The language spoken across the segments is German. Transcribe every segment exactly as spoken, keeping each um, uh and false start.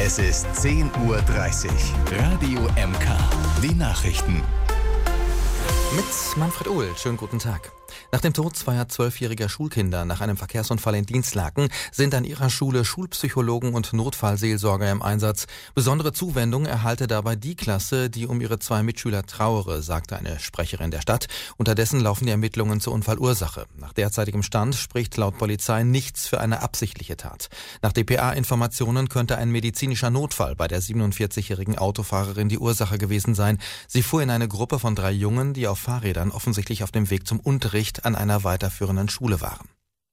Es ist zehn Uhr dreißig. Radio M K. Die Nachrichten. Mit Manfred Uhl. Schönen guten Tag. Nach dem Tod zweier zwölfjähriger Schulkinder nach einem Verkehrsunfall in Dinslaken sind an ihrer Schule Schulpsychologen und Notfallseelsorger im Einsatz. Besondere Zuwendung erhalte dabei die Klasse, die um ihre zwei Mitschüler trauere, sagte eine Sprecherin der Stadt. Unterdessen laufen die Ermittlungen zur Unfallursache. Nach derzeitigem Stand spricht laut Polizei nichts für eine absichtliche Tat. Nach D P A-Informationen könnte ein medizinischer Notfall bei der siebenundvierzigjährigen Autofahrerin die Ursache gewesen sein. Sie fuhr in eine Gruppe von drei Jungen, die auf Fahrrädern offensichtlich auf dem Weg zum Unterricht an einer weiterführenden Schule waren.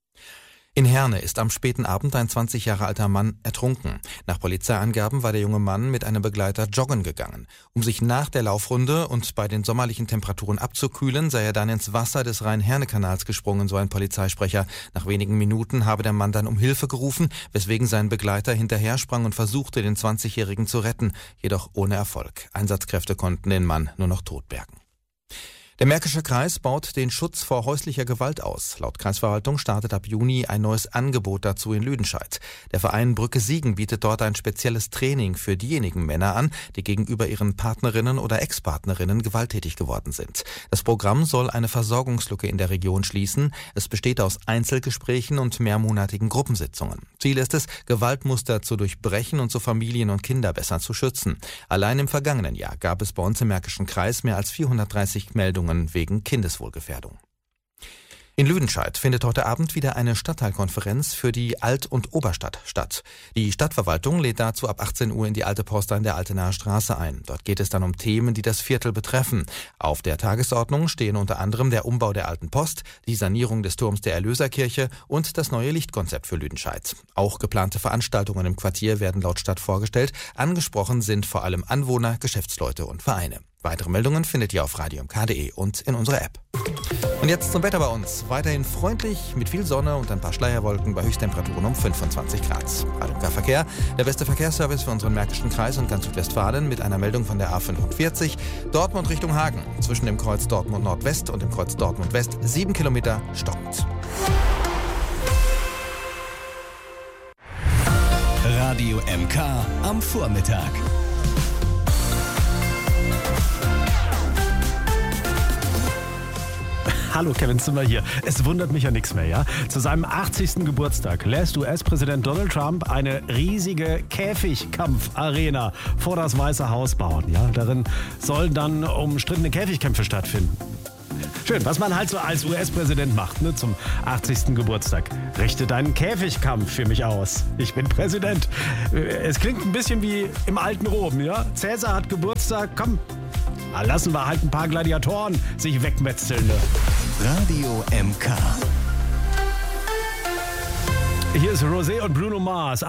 In Herne ist am späten Abend ein zwanzig Jahre alter Mann ertrunken. Nach Polizeiangaben war der junge Mann mit einem Begleiter joggen gegangen. Um sich nach der Laufrunde und bei den sommerlichen Temperaturen abzukühlen, sei er dann ins Wasser des Rhein-Herne-Kanals gesprungen, so ein Polizeisprecher. Nach wenigen Minuten habe der Mann dann um Hilfe gerufen, weswegen sein Begleiter hinterher sprang und versuchte, den zwanzigjährigen zu retten, jedoch ohne Erfolg. Einsatzkräfte konnten den Mann nur noch tot bergen. Der Märkische Kreis baut den Schutz vor häuslicher Gewalt aus. Laut Kreisverwaltung startet ab Juni ein neues Angebot dazu in Lüdenscheid. Der Verein Brücke Siegen bietet dort ein spezielles Training für diejenigen Männer an, die gegenüber ihren Partnerinnen oder Ex-Partnerinnen gewalttätig geworden sind. Das Programm soll eine Versorgungslücke in der Region schließen. Es besteht aus Einzelgesprächen und mehrmonatigen Gruppensitzungen. Ziel ist es, Gewaltmuster zu durchbrechen und so Familien und Kinder besser zu schützen. Allein im vergangenen Jahr gab es bei uns im Märkischen Kreis mehr als vierhundertdreißig Meldungen wegen Kindeswohlgefährdung. In Lüdenscheid findet heute Abend wieder eine Stadtteilkonferenz für die Alt- und Oberstadt statt. Die Stadtverwaltung lädt dazu ab achtzehn Uhr in die Alte Post an der Altenaer Straße ein. Dort geht es dann um Themen, die das Viertel betreffen. Auf der Tagesordnung stehen unter anderem der Umbau der Alten Post, die Sanierung des Turms der Erlöserkirche und das neue Lichtkonzept für Lüdenscheid. Auch geplante Veranstaltungen im Quartier werden laut Stadt vorgestellt. Angesprochen sind vor allem Anwohner, Geschäftsleute und Vereine. Weitere Meldungen findet ihr auf radio m k punkt d e und in unserer App. Und jetzt zum Wetter bei uns. Weiterhin freundlich, mit viel Sonne und ein paar Schleierwolken bei Höchsttemperaturen um fünfundzwanzig Grad. Radio M K Verkehr, der beste Verkehrsservice für unseren Märkischen Kreis und ganz Südwestfalen mit einer Meldung von der A fünfundvierzig. Dortmund Richtung Hagen. Zwischen dem Kreuz Dortmund Nordwest und dem Kreuz Dortmund West sieben Kilometer stockend. Radio M K am Vormittag. Hallo, Kevin Zimmer hier. Es wundert mich ja nichts mehr, ja? Zu seinem achtzigsten Geburtstag lässt U S-Präsident Donald Trump eine riesige Käfigkampfarena vor das Weiße Haus bauen, ja? Darin sollen dann umstrittene Käfigkämpfe stattfinden. Schön, was man halt so als U S-Präsident macht, ne, zum achtzigsten Geburtstag. Richte deinen Käfigkampf für mich aus. Ich bin Präsident. Es klingt ein bisschen wie im alten Rom, ja? Cäsar hat Geburtstag, komm. Lassen wir halt ein paar Gladiatoren sich wegmetzeln. Ne? Radio M K. Hier ist Rosé und Bruno Mars.